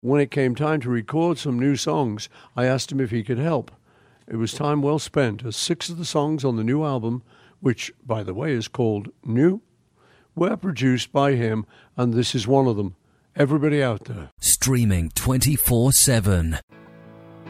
When it came time to record some new songs, I asked him if he could help. It was time well spent, as 6 of the songs on the new album, which, by the way, is called New, were produced by him, and this is one of them. Everybody out there. Streaming 24/7.